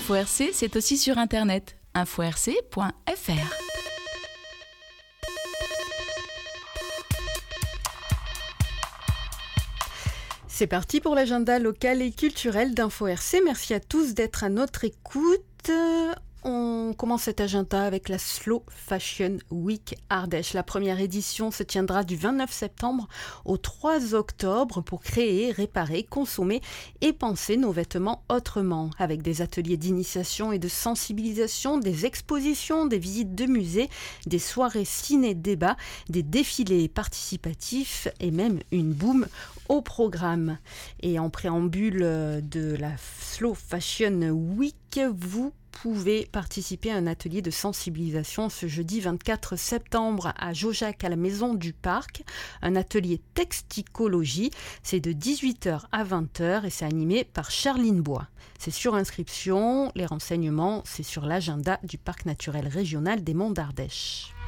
Info RC, c'est aussi sur internet. info-rc.fr. C'est parti pour l'agenda local et culturel d'Info RC. Merci à tous d'être à notre écoute. On commence cet agenda avec la Slow Fashion Week Ardèche. La première édition se tiendra du 29 septembre au 3 octobre pour créer, réparer, consommer et penser nos vêtements autrement. Avec des ateliers d'initiation et de sensibilisation, des expositions, des visites de musées, des soirées ciné-débat, des défilés participatifs et même une boum au programme. Et en préambule de la Slow Fashion Week, vous pouvez participer à un atelier de sensibilisation ce jeudi 24 septembre à Jaujac à la Maison du Parc, un atelier texticologie, c'est de 18h à 20h et c'est animé par Charline Bois. C'est sur inscription, les renseignements c'est sur l'agenda du Parc naturel régional des Monts d'Ardèche.